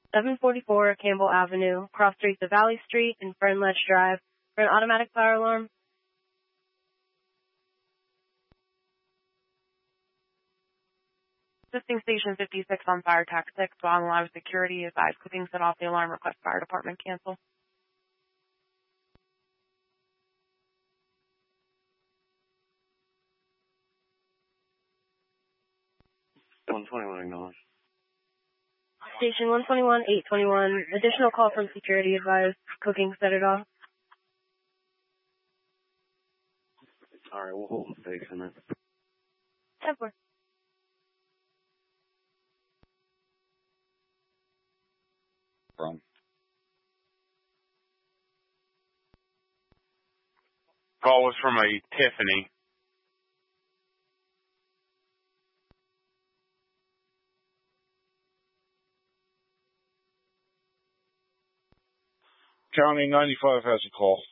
744 Campbell Avenue, cross streets of Valley Street and Fernledge Drive for an automatic fire alarm. Assisting Station 56 on fire tactics. While on the line with security, advise cooking set off the alarm. Request fire department cancel. Station 121, 821. Additional call from security, advise cooking set it off. All right, we'll hold the station then. 10-4. From Call was from a Tiffany. County 95 has a call.